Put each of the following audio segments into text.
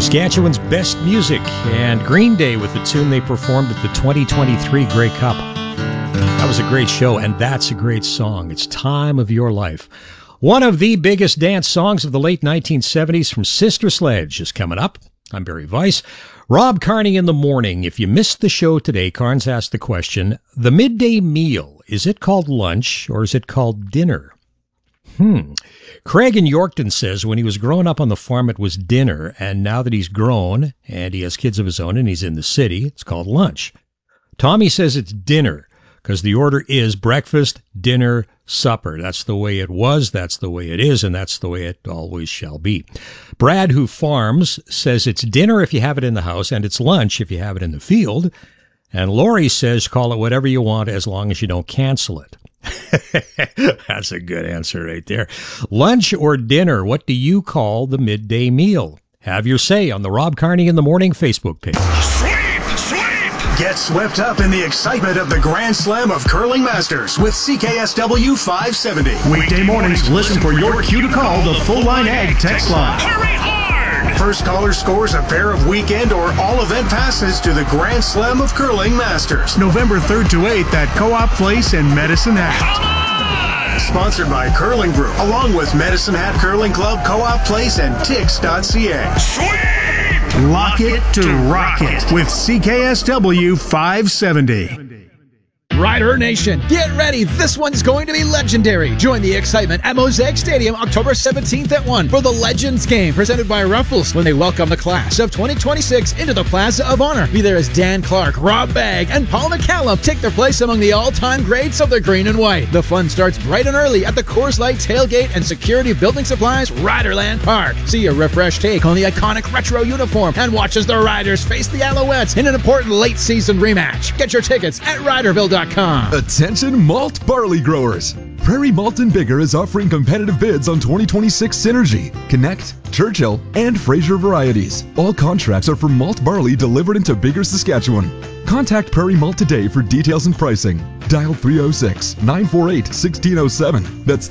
Saskatchewan's best music, and Green Day with the tune they performed at the 2023 Grey Cup. That was a great show, and that's a great song. It's Time of Your Life. One of the biggest dance songs of the late 1970s from Sister Sledge is coming up. I'm Barry Weiss. Rob Carney in the morning. If you missed the show today, Carnes asked the question, the midday meal, is it called lunch or is it called dinner? Craig in Yorkton says when he was growing up on the farm, it was dinner, and now that he's grown and he has kids of his own and he's in the city, it's called lunch. Tommy says it's dinner because the order is breakfast, dinner, supper. That's the way it was, that's the way it is, and that's the way it always shall be. Brad, who farms, says it's dinner if you have it in the house, and it's lunch if you have it in the field. And Lori says call it whatever you want as long as you don't cancel it. That's a good answer right there. Lunch or dinner, what do you call the midday meal? Have your say on the Rob Carney in the Morning Facebook page. Get swept up in the excitement of the Grand Slam of Curling Masters with CKSW 570. Weekday mornings, listen for your cue to call the Full Line Ag text line. Hurry hard! First caller scores a pair of weekend or all event passes to the Grand Slam of Curling Masters. November 3rd to 8th at Co-op Place in Medicine Hat. Sponsored by Curling Brew, along with Medicine Hat Curling Club, Co-op Place, and Tix.ca. Sweep! Lock it to rock it with CKSW 570. Rider Nation, get ready. This one's going to be legendary. Join the excitement at Mosaic Stadium October 17th at 1 for the Legends Game presented by Ruffles when they welcome the class of 2026 into the Plaza of Honor. Be there as Dan Clark, Rob Bagg, and Paul McCallum take their place among the all-time greats of the green and white. The fun starts bright and early at the Coors Light Tailgate and Security Building Supplies Riderland Park. See a refreshed take on the iconic retro uniform and watch as the Riders face the Alouettes in an important late-season rematch. Get your tickets at Riderville.com. Attention malt barley growers. Prairie Malt and Bigger is offering competitive bids on 2026 Synergy, Connect, Churchill, and Fraser varieties. All contracts are for malt barley delivered into Bigger, Saskatchewan. Contact Prairie Malt today for details and pricing. Dial 306-948-1607. That's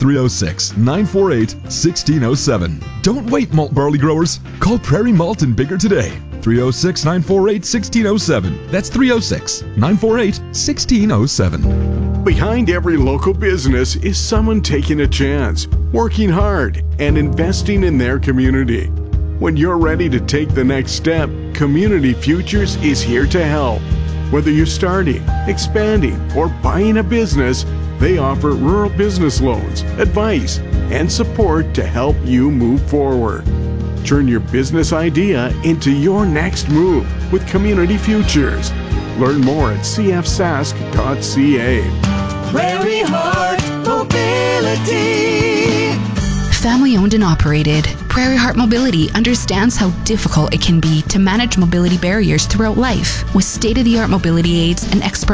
306-948-1607. Don't wait, malt barley growers. Call Prairie Malt and Bigger today. 306-948-1607. That's 306-948-1607. Behind every local business is someone taking a chance, working hard, and investing in their community. When you're ready to take the next step, Community Futures is here to help. Whether you're starting, expanding, or buying a business, they offer rural business loans, advice, and support to help you move forward. Turn your business idea into your next move with Community Futures. Learn more at cfsask.ca. Prairie Heart Mobility. Family owned and operated, Prairie Heart Mobility understands how difficult it can be to manage mobility barriers throughout life. With state-of-the-art mobility aids and expert